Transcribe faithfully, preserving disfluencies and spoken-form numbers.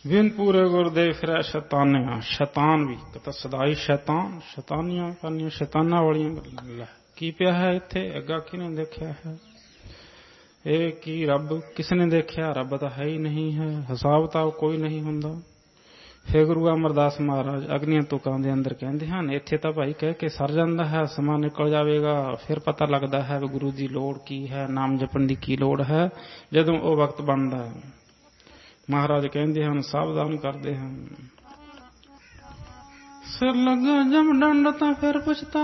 बिन पूरे गुरदेव फिर शैतानिया शैतान भी कहता सदाई शैतान शैतानियां करनिया शैताना वालियां की पिया है इत्थे अग्गा किने देखा है ये की रब किसने देखा रब तो है ही नहीं है हिसाब किताब कोई नहीं हुंदा। फिर गुरु अमरदास महाराज अग्नियां तुकां दे अंदर कहंदे हन इत्थे तां भाई कह के सर जांदा है समा निकल जाएगा फिर पता लगता है गुरु की लोड़ की है नाम जपण की की लोड़ है जदों वो वक्त बनता है। महाराज कहते हैं सावधान करते हैं सिर लगा जब डंड तो फिर पुछता